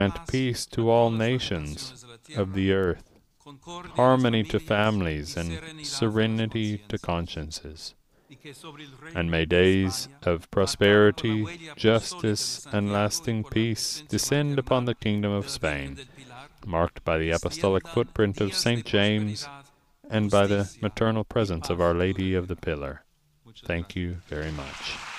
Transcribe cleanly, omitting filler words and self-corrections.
Grant peace to all nations of the earth, harmony to families, and serenity to consciences. And may days of prosperity, justice, and lasting peace descend upon the kingdom of Spain, marked by the apostolic footprint of St. James and by the maternal presence of Our Lady of the Pillar. Thank you very much.